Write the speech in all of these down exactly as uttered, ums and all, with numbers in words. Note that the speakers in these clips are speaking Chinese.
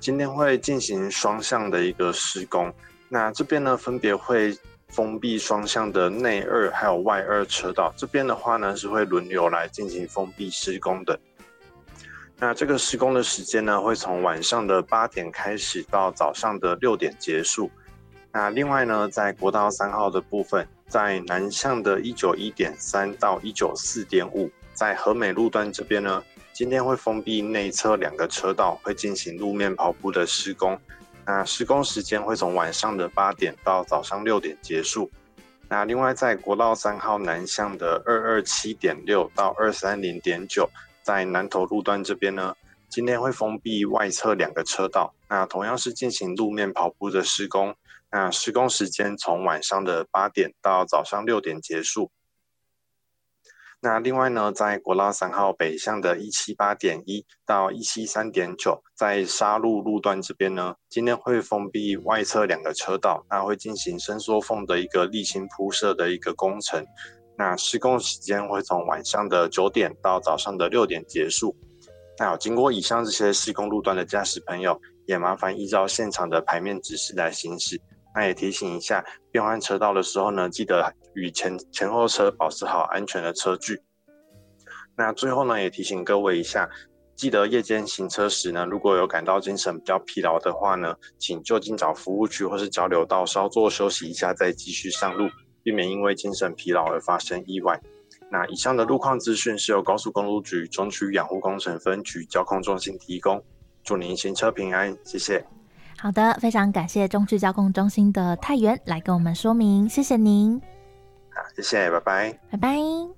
今天会进行双向的一个施工。那这边呢，分别会封闭双向的内二还有外二车道，这边的话呢是会轮流来进行封闭施工的。那这个施工的时间呢，会从晚上的八点开始到早上的六点结束。那另外呢，在国道三号的部分，在南向的一九一点三到一九四点五，在和美路段这边呢，今天会封闭内侧两个车道，会进行路面刨铺的施工。那施工时间会从晚上的八点到早上六点结束。那另外在国道三号南向的二二七点六到二三零点九，在南投路段这边呢，今天会封闭外侧两个车道，那同样是进行路面刨铺的施工。那施工时间从晚上的八点到早上六点结束。那另外呢，在国道三号北向的一七八点一到一七三点九，在沙鹿路段这边呢，今天会封闭外侧两个车道，那会进行伸缩缝的一个沥青铺设的一个工程。那施工时间会从晚上的九点到早上的六点结束。那经过以上这些施工路段的驾驶朋友，也麻烦依照现场的牌面指示来行驶。那也提醒一下，变换车道的时候呢，记得与前前后车保持好安全的车距。那最后呢，也提醒各位一下，记得夜间行车时呢，如果有感到精神比较疲劳的话呢，请就近找服务区或是交流道稍作休息一下，再继续上路，避免因为精神疲劳而发生意外。那以上的路况资讯是由高速公路局中区养护工程分局交控中心提供，祝您行车平安，谢谢。 好的，非常感谢中区交控中心的泰源来跟我们说明，谢谢您。 好，谢谢，拜拜， 拜拜。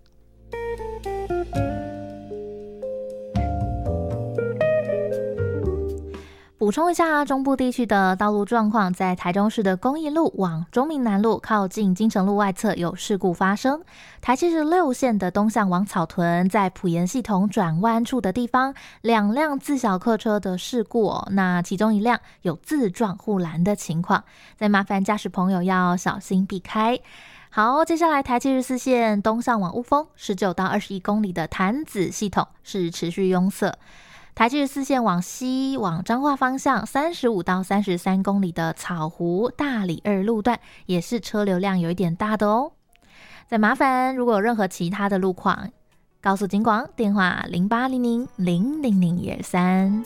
补充一下中部地区的道路状况，在台中市的公益路往中民南路靠近金城路外侧有事故发生，台七十六线的东向往草屯，在埔盐系统转弯处的地方，两辆自小客车的事故、哦、那其中一辆有自撞护栏的情况，再麻烦驾驶朋友要小心避开。好，接下来台七十四线东向往雾峰十九到二十一公里的潭子系统是持续拥塞，台七十四线往西往彰化方向三十五到三十三公里的草湖大里二路段也是车流量有一点大的哦。再麻烦如果有任何其他的路况，告诉警广电话零八零零零零零一二三。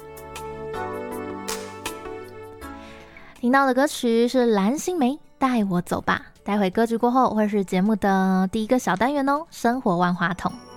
听到的歌曲是蓝心湄带我走吧，待会歌曲过后会是节目的第一个小单元哦，生活万花筒。